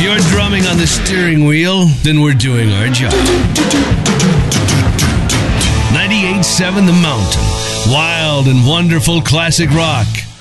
you're drumming on the steering wheel, then we're doing our job. 98.7 The Mountain. Wild and wonderful classic rock.